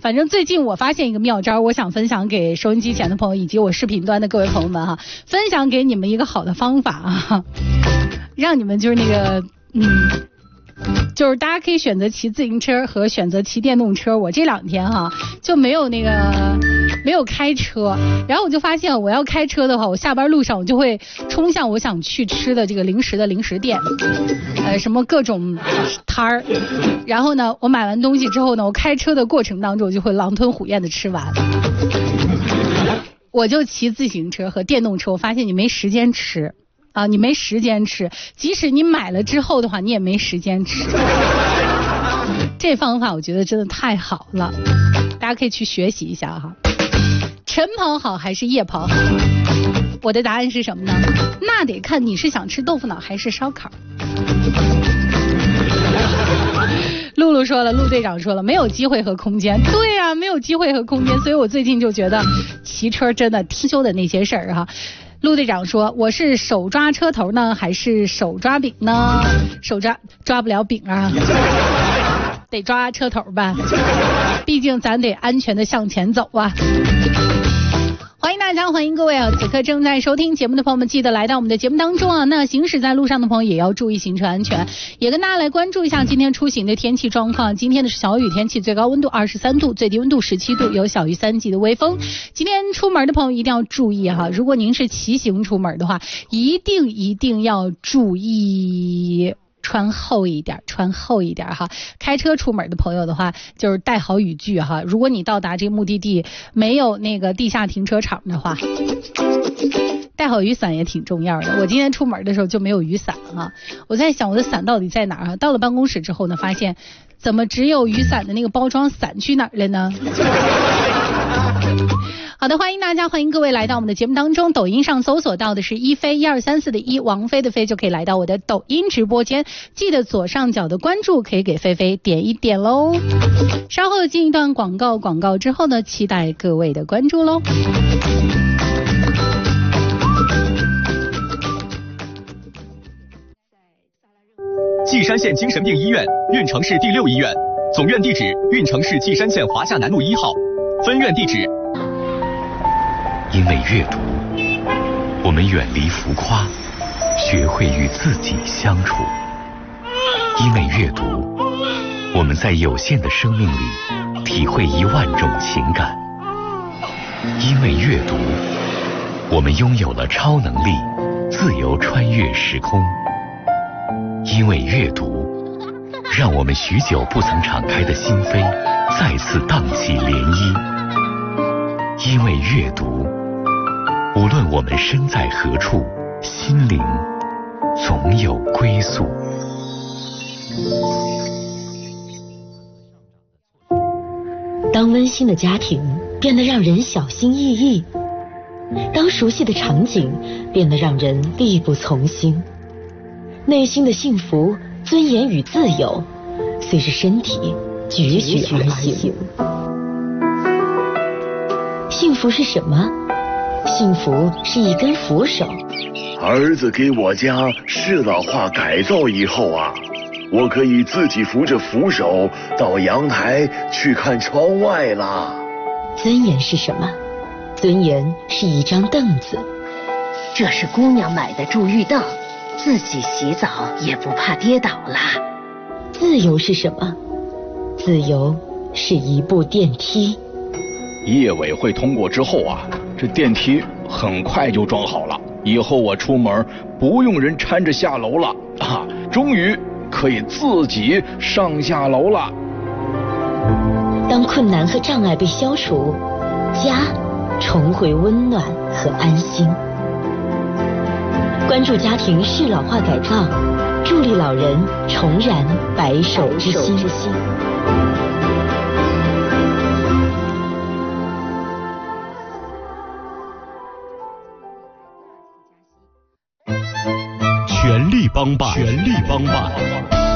反正最近我发现一个妙招，我想分享给收音机前的朋友以及我视频端的各位朋友们哈，分享给你们一个好的方法啊，让你们就是那个就是大家可以选择骑自行车和选择骑电动车。我这2天哈就没有开车，然后我就发现我要开车的话，我下班路上我就会冲向我想去吃的这个零食店，什么各种摊儿。然后呢，我买完东西之后呢，我开车的过程当中我就会狼吞虎咽的吃完。我就骑自行车和电动车，我发现你没时间吃。你没时间吃，即使你买了之后的话，你也没时间吃。这方法我觉得真的太好了，大家可以去学习一下哈。晨跑好还是夜跑好？我的答案是什么呢？那得看你是想吃豆腐脑还是烧烤。露露说了，陆队长说了，没有机会和空间。对啊，没有机会和空间，所以我最近就觉得骑车真的听修的那些事儿哈。陆队长说，我是手抓车头呢还是手抓柄呢？手抓不了柄啊，得抓车头吧，毕竟咱得安全的向前走啊。欢迎大家，欢迎各位啊！此刻正在收听节目的朋友们，记得来到我们的节目当中啊。那行驶在路上的朋友也要注意行车安全，也跟大家来关注一下今天出行的天气状况。今天的是小雨天气，最高温度23度，最低温度17度，有小于3级的微风。今天出门的朋友一定要注意哈，如果您是骑行出门的话，一定要注意。穿厚一点哈。开车出门的朋友的话，就是带好雨具哈。如果你到达这个目的地没有那个地下停车场的话，带好雨伞也挺重要的。我今天出门的时候就没有雨伞啊，我在想我的伞到底在哪儿啊？到了办公室之后呢，发现怎么只有雨伞的那个包装伞去哪儿了呢？好的，欢迎大家，欢迎各位来到我们的节目当中。抖音上搜索到的是一飞1234的一，王菲的飞，就可以来到我的抖音直播间。记得左上角的关注可以给菲菲点一点喽。稍后进一段广告之后呢，期待各位的关注喽。 稷山县精神病医院，运城市第6医院，总院地址运城市稷山县华夏南路1号，分院地址。 因为阅读，我们远离浮夸，学会与自己相处。因为阅读，我们在有限的生命里体会10000种情感。因为阅读，我们拥有了超能力，自由穿越时空。因为阅读，让我们许久不曾敞开的心扉再次荡起涟漪。因为阅读，无论我们身在何处，心灵总有归宿。 当温馨的家庭变得让人小心翼翼，当熟悉的场景变得让人力不从心，内心的幸福、尊严与自由随着身体踽踽而行。幸福是什么？幸福是一根扶手。 儿子给我家适老化改造以后啊，我可以自己扶着扶手到阳台去看窗外啦。 尊严是什么？尊严是一张凳子。 这是姑娘买的助浴凳，自己洗澡也不怕跌倒啦。 自由是什么？自由是一部电梯。 业委会通过之后啊，这电梯很快就装好了，以后我出门不用人搀着下楼了啊，终于可以自己上下楼了。 当困难和障碍被消除，家重回温暖和安心。关注家庭适老化改造，助力老人重燃白首之心。 全力帮办，全力帮办。